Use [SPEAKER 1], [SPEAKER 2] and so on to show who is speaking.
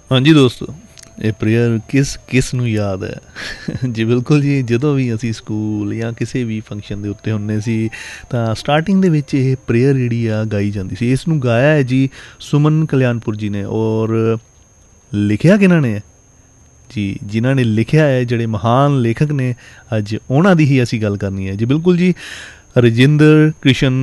[SPEAKER 1] ਹਾਂਜੀ ਦੋਸਤੋ, ਇਹ ਪ੍ਰੇਅਰ ਕਿਸ ਨੂੰ ਯਾਦ ਹੈ ਜੀ। ਬਿਲਕੁਲ ਜੀ, ਜਦੋਂ ਵੀ ਅਸੀਂ ਸਕੂਲ ਜਾਂ ਕਿਸੇ ਵੀ ਫੰਕਸ਼ਨ ਦੇ ਉੱਤੇ ਹੁੰਦੇ ਸੀ ਤਾਂ ਸਟਾਰਟਿੰਗ ਦੇ ਵਿੱਚ ਇਹ ਪ੍ਰੇਅਰ ਜਿਹੜੀ ਆ ਗਾਈ ਜਾਂਦੀ ਸੀ। ਇਸ ਨੂੰ ਗਾਇਆ ਹੈ ਜੀ ਸੁਮਨ ਕਲਿਆਣਪੁਰ ਜੀ ਨੇ, ਔਰ ਲਿਖਿਆ ਕਿਹਨਾਂ ਨੇ ਹੈ ਜੀ? ਜਿਨ੍ਹਾਂ ਨੇ ਲਿਖਿਆ ਹੈ, ਜਿਹੜੇ ਮਹਾਨ ਲੇਖਕ ਨੇ, ਅੱਜ ਉਹਨਾਂ ਦੀ ਹੀ ਅਸੀਂ ਗੱਲ ਕਰਨੀ ਹੈ ਜੀ। ਬਿਲਕੁਲ ਜੀ, ਰਜਿੰਦਰ ਕ੍ਰਿਸ਼ਨ